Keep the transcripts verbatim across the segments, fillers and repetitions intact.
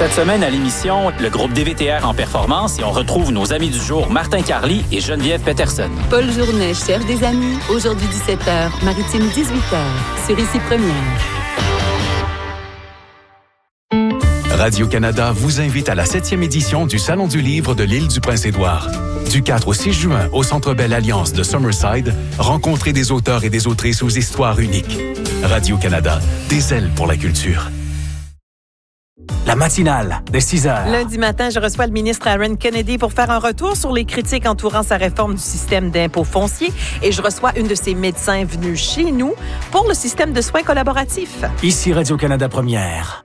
Cette semaine à l'émission, le groupe D V T R en performance et on retrouve nos amis du jour Martin Carly et Geneviève Peterson. Paul Journet cherche des amis. Aujourd'hui dix-sept heures, Maritime dix-huit heures, sur Ici Première. Radio-Canada vous invite à la septième édition du Salon du livre de l'île du Prince-Édouard. Du quatre au six juin, au Centre Bell Alliance de Summerside, rencontrez des auteurs et des autrices aux histoires uniques. Radio-Canada, des ailes pour la culture. La matinale de six heures. Lundi matin, je reçois le ministre Aaron Kennedy pour faire un retour sur les critiques entourant sa réforme du système d'impôt foncier et je reçois une de ses médecins venus chez nous pour le système de soins collaboratifs. Ici Radio-Canada Première.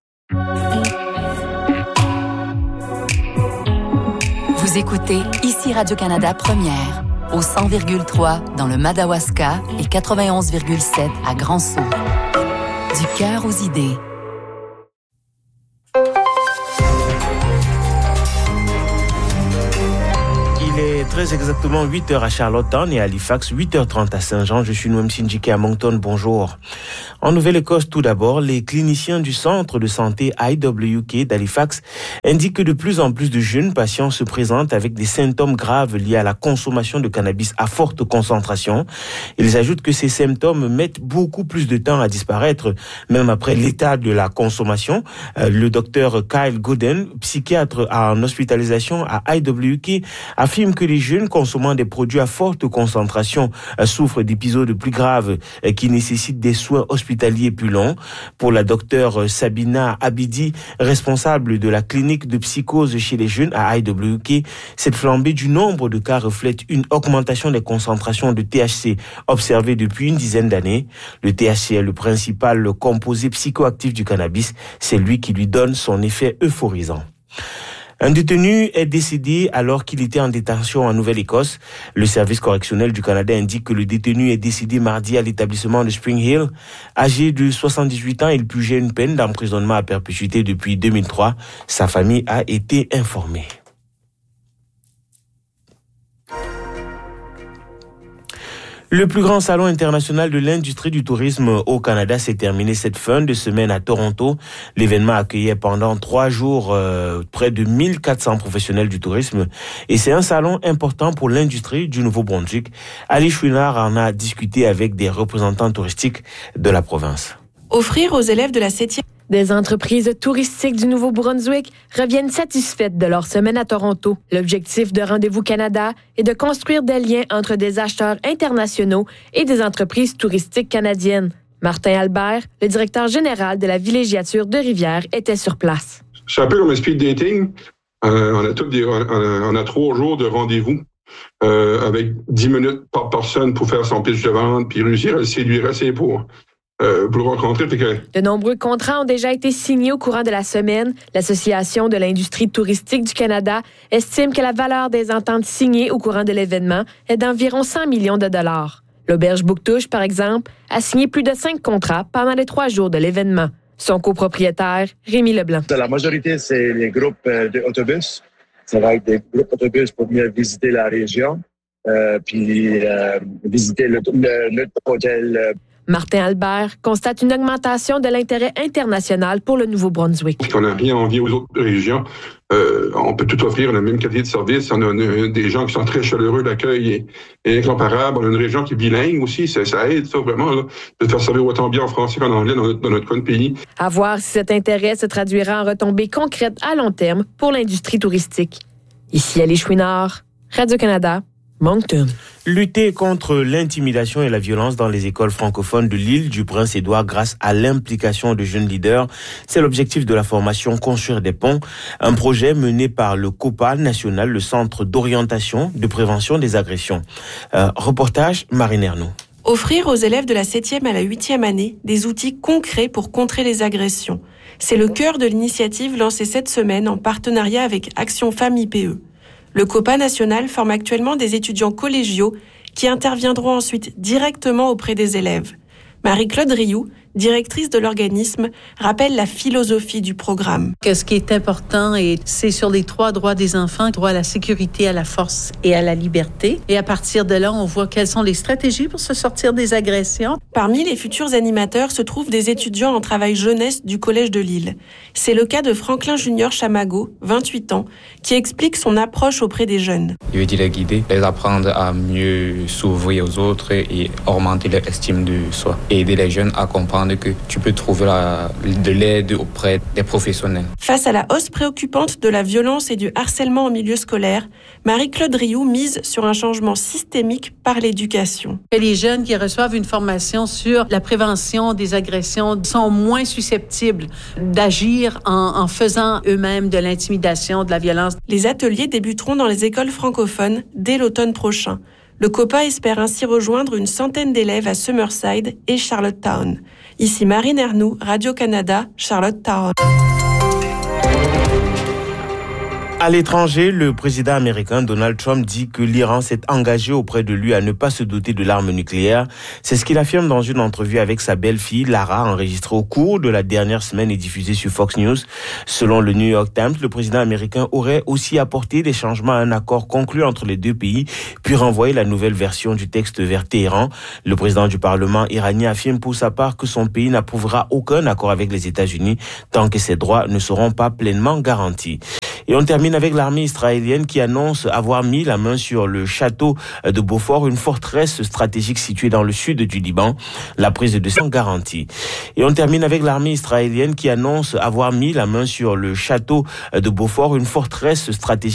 Vous écoutez Ici Radio-Canada Première, au cent virgule trois dans le Madawaska et quatre-vingt-onze virgule sept à Grand-Sault. Du cœur aux idées. Il est très exactement huit heures à Charlottetown et à Halifax, huit heures trente à Saint-Jean. Je suis Noam Sinjike à Moncton. Bonjour. En Nouvelle-Écosse, tout d'abord, les cliniciens du centre de santé I W K d'Halifax indiquent que de plus en plus de jeunes patients se présentent avec des symptômes graves liés à la consommation de cannabis à forte concentration. Ils ajoutent que ces symptômes mettent beaucoup plus de temps à disparaître, même après l'état de la consommation. Le docteur Kyle Gooden, psychiatre en hospitalisation à I W K, affirme que les jeunes consommant des produits à forte concentration souffrent d'épisodes plus graves qui nécessitent des soins hospitaliers plus longs. Pour la docteure Sabina Abidi, responsable de la clinique de psychose chez les jeunes à I W K, cette flambée du nombre de cas reflète une augmentation des concentrations de T H C observées depuis une dizaine d'années. Le T H C est le principal composé psychoactif du cannabis. C'est lui qui lui donne son effet euphorisant. Un détenu est décédé alors qu'il était en détention en Nouvelle-Écosse. Le service correctionnel du Canada indique que le détenu est décédé mardi à l'établissement de Spring Hill. Âgé de soixante-dix-huit ans, il purgeait une peine d'emprisonnement à perpétuité depuis deux mille trois. Sa famille a été informée. Le plus grand salon international de l'industrie du tourisme au Canada s'est terminé cette fin de semaine à Toronto. L'événement accueillait pendant trois jours euh, près de mille quatre cents professionnels du tourisme et c'est un salon important pour l'industrie du Nouveau-Brunswick. Ali Chouinard en a discuté avec des représentants touristiques de la province. Offrir aux élèves de la septième Des entreprises touristiques du Nouveau-Brunswick reviennent satisfaites de leur semaine à Toronto. L'objectif de Rendez-vous Canada est de construire des liens entre des acheteurs internationaux et des entreprises touristiques canadiennes. Martin Albert, le directeur général de la villégiature de Rivière, était sur place. C'est un peu comme un speed dating. Euh, on, a tout des, on, a, on a trois jours de rendez-vous euh, avec dix minutes par personne pour faire son pitch de vente puis réussir à le séduire assez pour... Euh, pour le rencontrer. Fait que... De nombreux contrats ont déjà été signés au courant de la semaine. L'Association de l'industrie touristique du Canada estime que la valeur des ententes signées au courant de l'événement est d'environ cent millions de dollars. L'auberge Bouctouche, par exemple, a signé plus de cinq contrats pendant les trois jours de l'événement. Son copropriétaire, Rémi Leblanc. La majorité, c'est les groupes d'autobus. Ça va être des groupes d'autobus pour venir visiter la région, euh, puis euh, visiter le, le, le hôtel. Euh, Martin Albert constate une augmentation de l'intérêt international pour le Nouveau-Brunswick. On n'a rien à envier aux autres régions. Euh, on peut tout offrir, la même qualité de service. On a une, des gens qui sont très chaleureux, l'accueil est, est incomparable. On a une région qui est bilingue aussi. Ça, ça aide, ça, vraiment, là, de faire servir autant bien en français qu'en anglais dans notre, dans notre coin de pays. À voir si cet intérêt se traduira en retombées concrètes à long terme pour l'industrie touristique. Ici Ali Chouinard, Radio-Canada, Moncton. Lutter contre l'intimidation et la violence dans les écoles francophones de l'île du Prince-Édouard grâce à l'implication de jeunes leaders, c'est l'objectif de la formation Construire des ponts, un projet mené par le COPA national, le Centre d'orientation de prévention des agressions. Euh, reportage Marine Ernoux. Offrir aux élèves de la septième à la huitième année des outils concrets pour contrer les agressions. C'est le cœur de l'initiative lancée cette semaine en partenariat avec Action Femmes I P E. Le COPA national forme actuellement des étudiants collégiaux qui interviendront ensuite directement auprès des élèves. Marie-Claude Rioux, directrice de l'organisme, rappelle la philosophie du programme. Que ce qui est important, et c'est sur les trois droits des enfants, droit à la sécurité, à la force et à la liberté. Et à partir de là, on voit quelles sont les stratégies pour se sortir des agressions. Parmi les futurs animateurs se trouvent des étudiants en travail jeunesse du Collège de Lille. C'est le cas de Franklin Junior Chamago, vingt-huit ans, qui explique son approche auprès des jeunes. Je veux dire les guider, les apprendre à mieux s'ouvrir aux autres et augmenter leur estime de soi. Et aider les jeunes à comprendre que tu peux trouver la, de l'aide auprès des professionnels. Face à la hausse préoccupante de la violence et du harcèlement en milieu scolaire, Marie-Claude Rioux mise sur un changement systémique par l'éducation. Et les jeunes qui reçoivent une formation sur la prévention des agressions sont moins susceptibles d'agir en, en faisant eux-mêmes de l'intimidation, de la violence. Les ateliers débuteront dans les écoles francophones dès l'automne prochain. Le COPA espère ainsi rejoindre une centaine d'élèves à Summerside et Charlottetown. Ici Marine Ernoux, Radio-Canada, Charlottetown. À l'étranger, le président américain Donald Trump dit que l'Iran s'est engagé auprès de lui à ne pas se doter de l'arme nucléaire. C'est ce qu'il affirme dans une entrevue avec sa belle-fille, Lara, enregistrée au cours de la dernière semaine et diffusée sur Fox News. Selon le New York Times, le président américain aurait aussi apporté des changements à un accord conclu entre les deux pays, puis renvoyé la nouvelle version du texte vers Téhéran. Le président du Parlement iranien affirme pour sa part que son pays n'approuvera aucun accord avec les États-Unis tant que ses droits ne seront pas pleinement garantis. Et on termine avec l'armée israélienne qui annonce avoir mis la main sur le château de Beaufort, une forteresse stratégique située dans le sud du Liban. La prise de sang garantie. Et on termine avec l'armée israélienne qui annonce avoir mis la main sur le château de Beaufort, une forteresse stratégique